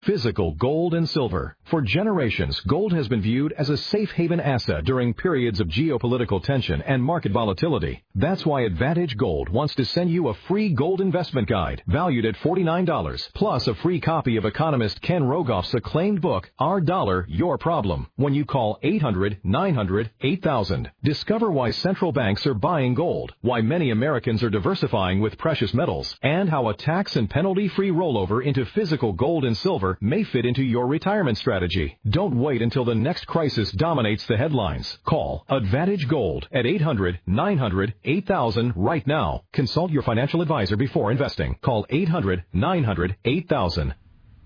Physical gold and silver. For generations, gold has been viewed as a safe haven asset during periods of geopolitical tension and market volatility. That's why Advantage Gold wants to send you a free gold investment guide valued at $49, plus a free copy of economist Ken Rogoff's acclaimed book, Our Dollar, Your Problem, when you call 800-900-8000. Discover why central banks are buying gold, why many Americans are diversifying with precious metals, and how a tax and penalty-free rollover into physical gold and silver may fit into your retirement strategy. Don't wait until the next crisis dominates the headlines. Call Advantage Gold at 800-900-8000 right now. Consult your financial advisor before investing. Call 800-900-8000.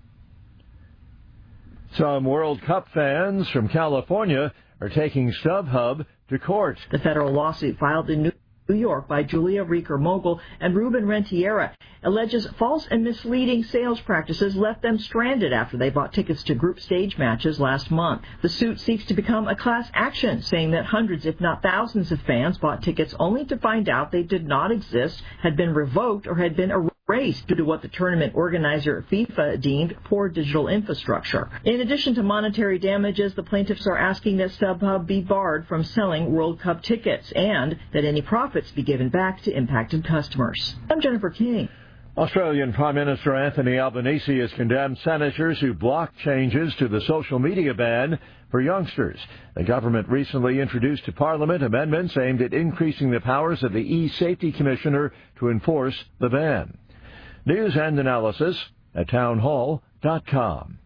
Some World Cup fans from California are taking StubHub to court. The federal lawsuit filed in New York by Julia Reeker Mogul and Ruben Rentiera alleges false and misleading sales practices left them stranded after they bought tickets to group stage matches last month. The suit seeks to become a class action, saying that hundreds, if not thousands, of fans bought tickets only to find out they did not exist, had been revoked, or had been erased due to what the tournament organizer FIFA deemed poor digital infrastructure. In addition to monetary damages, the plaintiffs are asking that StubHub be barred from selling World Cup tickets and that any profits be given back to impacted customers. I'm Jennifer King. Australian Prime Minister Anthony Albanese has condemned senators who blocked changes to the social media ban for youngsters. The government recently introduced to Parliament amendments aimed at increasing the powers of the e-Safety Commissioner to enforce the ban. News and analysis at townhall.com.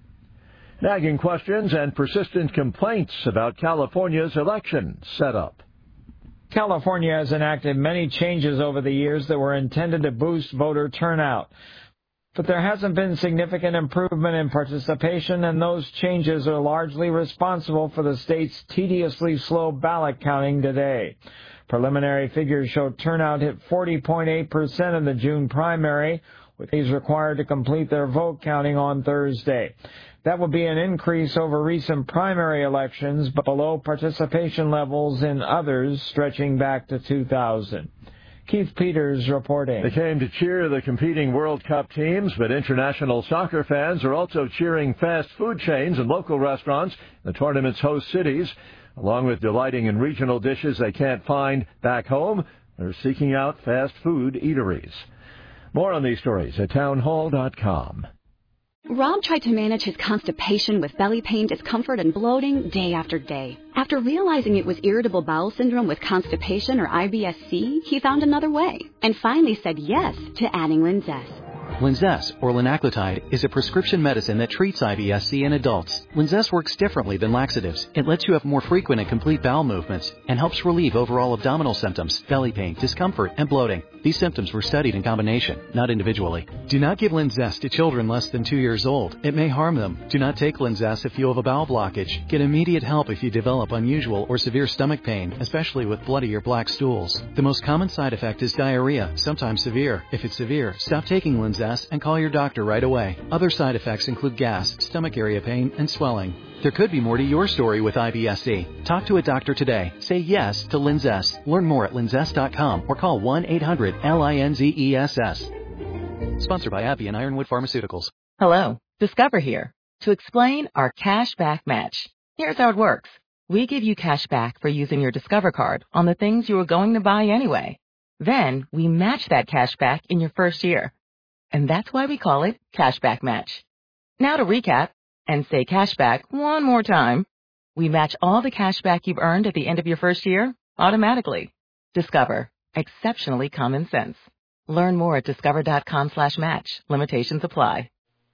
Nagging questions and persistent complaints about California's election setup. California has enacted many changes over the years that were intended to boost voter turnout. But there hasn't been significant improvement in participation, and those changes are largely responsible for the state's tediously slow ballot counting today. Preliminary figures show turnout hit 40.8% in the June primary, with those required to complete their vote counting on Thursday. That would be an increase over recent primary elections, but below participation levels in others stretching back to 2000. Keith Peters reporting. They came to cheer the competing World Cup teams, but international soccer fans are also cheering fast food chains and local restaurants in the tournament's host cities. Along with delighting in regional dishes they can't find back home, they're seeking out fast food eateries. More on these stories at townhall.com. Rob tried to manage his constipation with belly pain, discomfort, and bloating day after day. After realizing it was irritable bowel syndrome with constipation, or IBS-C, he found another way and finally said yes to adding Linzess. Linzess, or linaclotide, is a prescription medicine that treats IBS-C in adults. Linzess works differently than laxatives. It lets you have more frequent and complete bowel movements and helps relieve overall abdominal symptoms, belly pain, discomfort, and bloating. These symptoms were studied in combination, not individually. Do not give Linzess to children less than 2 years old. It may harm them. Do not take Linzess if you have a bowel blockage. Get immediate help if you develop unusual or severe stomach pain, especially with bloody or black stools. The most common side effect is diarrhea, sometimes severe. If it's severe, stop taking Linzess and call your doctor right away. Other side effects include gas, stomach area pain, and swelling. There could be more to your story with IBS-C. Talk to a doctor today. Say yes to Linzess. Learn more at linzess.com or call 1-800-LINZESS. Sponsored by AbbVie and Ironwood Pharmaceuticals. Hello, Discover here to explain our cash back match. Here's how it works. We give you cash back for using your Discover card on the things you were going to buy anyway. Then we match that cash back in your first year. And that's why we call it Cashback Match. Now to recap and say cashback one more time. We match all the cashback you've earned at the end of your first year automatically. Discover. Exceptionally common sense. Learn more at discover.com/match. Limitations apply.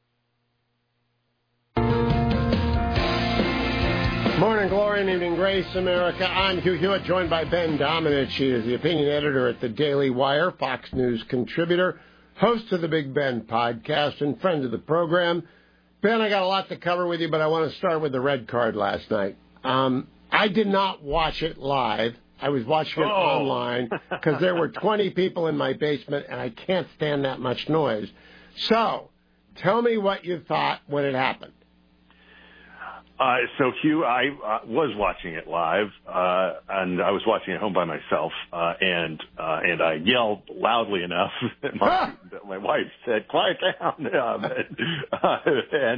Morning glory and evening grace, America. I'm Hugh Hewitt, joined by Ben Domenech. He is the opinion editor at the Daily Wire, Fox News contributor, host of the Big Ben podcast, and friend of the program. Ben, I got a lot to cover with you, but I want to start with the red card last night. I did not watch it live. I was watching it online because there were 20 people in my basement, and I can't stand that much noise. So, tell me what you thought when it happened. So, Hugh, I was watching it live, and I was watching it home by myself, and I yelled loudly enough that my wife said, "Quiet down," and